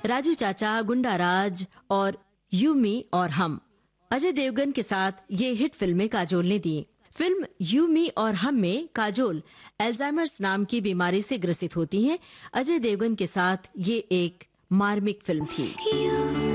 राजू चाचा, गुंडा राज और यू मी और हम। अजय देवगन के साथ ये हिट फिल्में काजोल ने दी। फिल्म यू मी और हम में काजोल अल्जाइमर्स नाम की बीमारी से ग्रसित होती हैं। अजय देवगन के साथ ये एक मार्मिक फिल्म थी।